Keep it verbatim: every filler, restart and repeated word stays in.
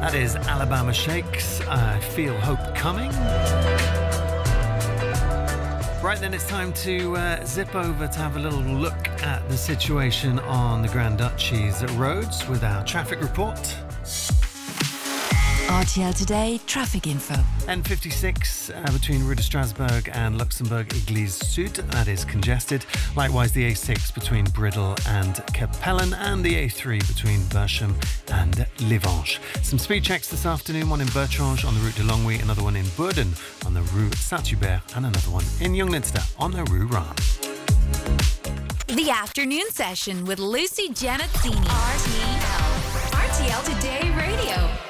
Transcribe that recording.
That is Alabama Shakes, I Feel Hope Coming. Right then, it's time to uh, zip over to have a little look at the situation on the Grand Duchy's roads with our traffic report. R T L Today traffic info. N fifty-six uh, between Rue de Strasbourg and Luxembourg Église Sud, that is congested. Likewise, the A six between Bridle and Capellen, and the A three between Bersham and Livange. Some speed checks this afternoon, one in Bertrange on the Route de Longwy, another one in Bourden on the Rue Saint-Hubert, and another one in Younglinster on the Rue Rhame. The afternoon session with Lucy Janazzini. R T L. R T L Today Radio.